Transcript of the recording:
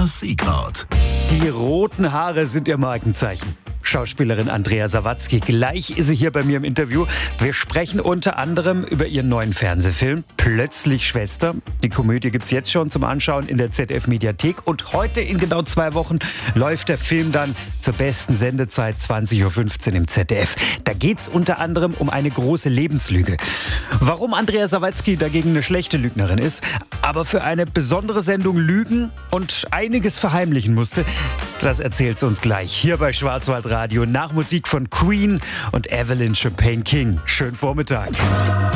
Secret. Die roten Haare sind ihr Markenzeichen. Schauspielerin Andrea Sawatzki. Gleich ist sie hier bei mir im Interview. Wir sprechen unter anderem über ihren neuen Fernsehfilm Plötzlich Schwester. Die Komödie gibt's jetzt schon zum Anschauen in der ZDF-Mediathek. Und heute in genau 2 Wochen läuft der Film dann zur besten Sendezeit 20.15 Uhr im ZDF. Da geht's unter anderem um eine große Lebenslüge. Warum Andrea Sawatzki dagegen eine schlechte Lügnerin ist, aber für eine besondere Sendung lügen und einiges verheimlichen musste, das erzählt sie uns gleich hier bei Schwarzwaldradio nach Musik von Queen und Evelyn Champagne King. Schönen Vormittag.